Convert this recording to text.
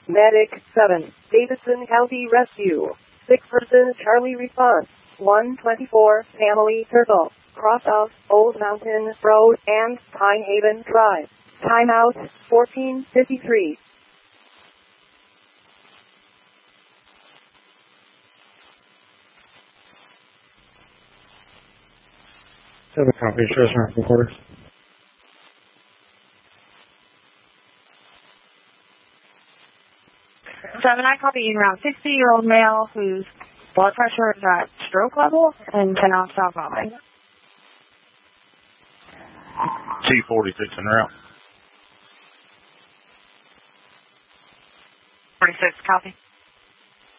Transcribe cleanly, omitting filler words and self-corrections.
Medic 7, Davidson County Rescue. 6-person Charlie response. 124 Family Circle, cross of Old Mountain Road and Pine Haven Drive. Timeout 14:53. Have a copy, Treasurer from quarters. I copy in around 60-year-old male whose blood pressure is at stroke level and cannot stop vomiting. T-46 en route. 46, copy.